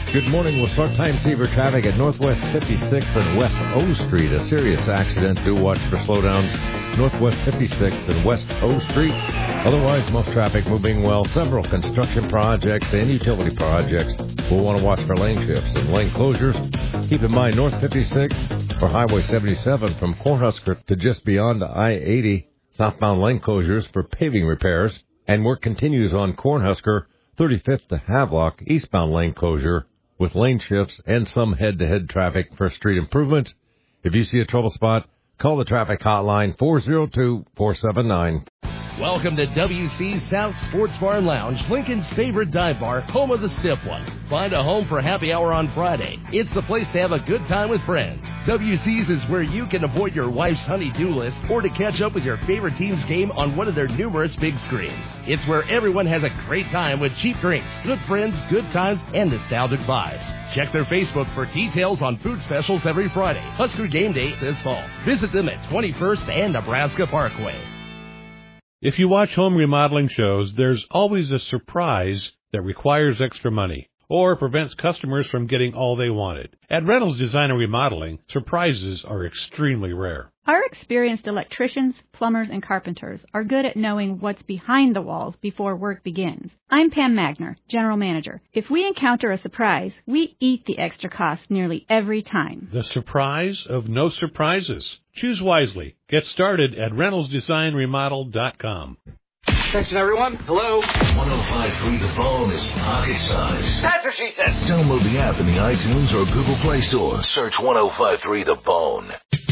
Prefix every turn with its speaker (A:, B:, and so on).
A: Good morning. We'll start time saver traffic at Northwest 56th and West O Street. A serious accident. Do watch for slowdowns. Northwest 56th and West O Street. Otherwise, most traffic moving well. Several construction projects and utility projects. We'll want to watch for lane shifts and lane closures. Keep in mind, North 56 or Highway 77 from Cornhusker to just beyond I-80. Southbound lane closures for paving repairs. And work continues on Cornhusker 35th to Havelock, eastbound lane closure with lane shifts and some head-to-head traffic for street improvements. If you see a trouble spot, call the traffic hotline 402-479.
B: Welcome to WC's South Sports Bar and Lounge, Lincoln's favorite dive bar, home of the stiff ones. Find a home for happy hour on Friday. It's the place to have a good time with friends. WC's is where you can avoid your wife's honey-do list or to catch up with your favorite team's game on one of their numerous big screens. It's where everyone has a great time with cheap drinks, good friends, good times, and nostalgic vibes. Check their Facebook for details on food specials every Friday. Husker game day this fall. Visit them at 21st and Nebraska Parkway.
C: If you watch home remodeling shows, there's always a surprise that requires extra money or prevents customers from getting all they wanted. At Reynolds Design and Remodeling, surprises are extremely rare.
D: Our experienced electricians, plumbers, and carpenters are good at knowing what's behind the walls before work begins. I'm Pam Magner, General Manager. If we encounter a surprise, we eat the extra cost nearly every time.
C: The surprise of no surprises. Choose wisely. Get started at ReynoldsDesignRemodel.com.
E: Attention, everyone. Hello.
F: 105.3 The Bone is pocket size.
E: That's what she said.
F: Download the app in the iTunes or Google Play Store. Search 105.3 The Bone.